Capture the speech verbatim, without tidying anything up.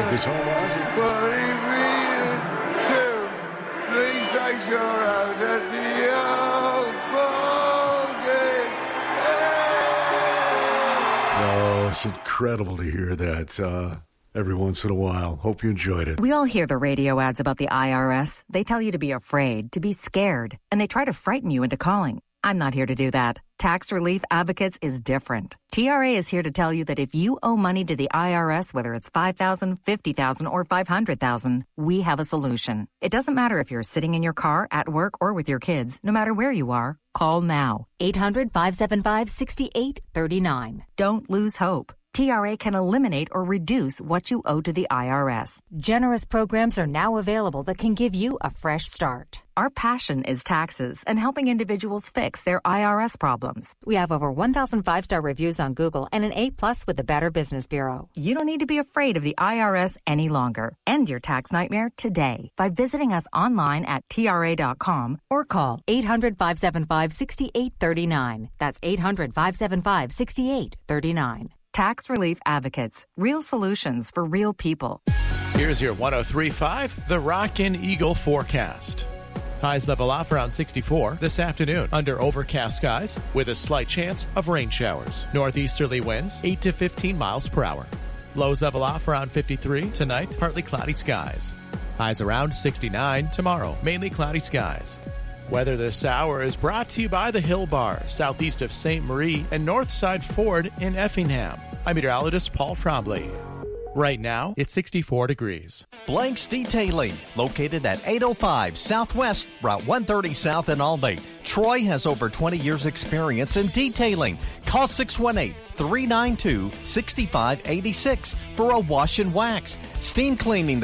It's home Ozzy. But if we two, three strikes you're out at the old ball game. Oh, it's incredible to hear that uh, every once in a while. Hope you enjoyed it. We all hear the radio ads about the I R S. They tell you to be afraid, to be scared, and they try to frighten you into calling. I'm not here to do that. Tax Relief Advocates is different. T R A is here to tell you that if you owe money to the I R S, whether it's five thousand dollars, fifty thousand dollars, or five hundred thousand dollars, we have a solution. It doesn't matter if you're sitting in your car, at work, or with your kids. No matter where you are, call now. eight hundred, five seven five, six eight three nine. Don't lose hope. T R A can eliminate or reduce what you owe to the I R S. Generous programs are now available that can give you a fresh start. Our passion is taxes and helping individuals fix their I R S problems. We have over one thousand five-star reviews on Google and an A plus with the Better Business Bureau. You don't need to be afraid of the I R S any longer. End your tax nightmare today by visiting us online at T R A dot com or call eight hundred, five seven five, six eight three nine. That's eight hundred, five seven five, six eight three nine. Tax Relief Advocates. Real solutions for real people. Here's your one oh three point five, The Rockin' Eagle forecast. Highs level off around sixty-four this afternoon under overcast skies with a slight chance of rain showers. Northeasterly winds eight to fifteen miles per hour. Lows level off around fifty-three tonight, partly cloudy skies. Highs around sixty-nine tomorrow, mainly cloudy skies. Weather this hour is brought to you by the Hill Bar, southeast of Saint Marie and Northside Ford in Effingham. I'm meteorologist Paul Trombley. Right now, it's sixty-four degrees. Blank's Detailing, located at eight oh five Southwest, Route one thirty South in Albany. Troy has over twenty years experience in detailing. Call six one eight, three nine two, six five eight six for a wash and wax. Steam cleaning